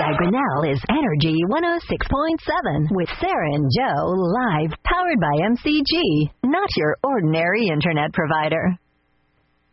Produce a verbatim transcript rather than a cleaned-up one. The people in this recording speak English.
by Grinnell is Energy one oh six point seven with Sarah and Joe live, powered by M C G, not your ordinary internet provider.